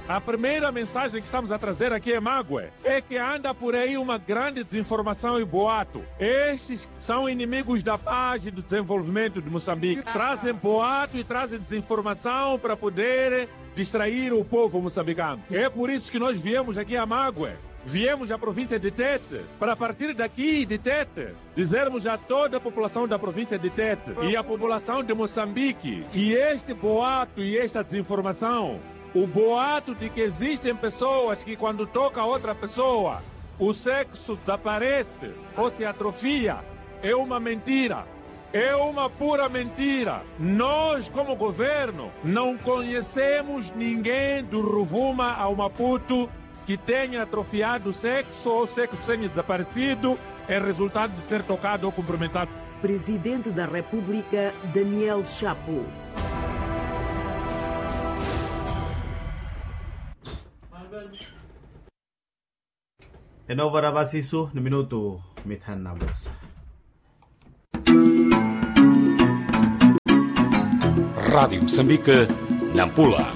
A primeira mensagem que estamos a trazer aqui em Mague é que anda por aí uma grande desinformação e boato. Estes são inimigos da paz e do desenvolvimento de Moçambique. Trazem boato e trazem desinformação para poder distrair o povo moçambicano. É por isso que nós viemos aqui a Mague. Viemos à província de Tete, para a partir daqui de Tete, dizermos a toda a população da província de Tete e a população de Moçambique que este boato e esta desinformação, o boato de que existem pessoas que quando toca a outra pessoa, o sexo desaparece ou se atrofia, é uma mentira. É uma pura mentira. Nós, como governo, não conhecemos ninguém do Rovuma ao Maputo que tenha atrofiado o sexo ou sexo semi-desaparecido é resultado de ser tocado ou cumprimentado. Presidente da República, Daniel Chapo. Enova Ravasiso no minuto mithan na bolsa. Rádio Moçambique, Nampula.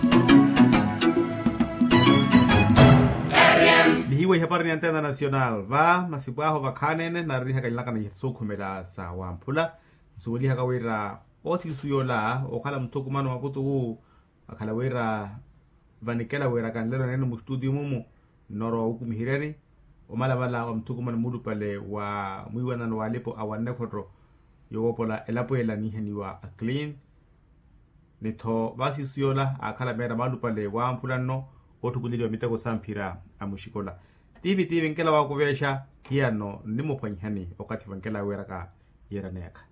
Hiwa habari ni antena nasional va masibaho vakanene na riha kanilaka na sokhumela sa wampula suweli hakawira osi suyola okhala mthukumano maputu akhala wira vanikela wira kanlero nene mu studio mumu noro ukumhireni omala bala mthukumano mudu pale wa muiwana no walipo awanne khotro yogopola elapoela niheniwa clean nitho vasi suyola akhala mera malu pale wampula no otukuliliwa mitako sampira amushikola TV nkela wa kuvesha hiano ndimo panyani wakati vankela weraka yeraneka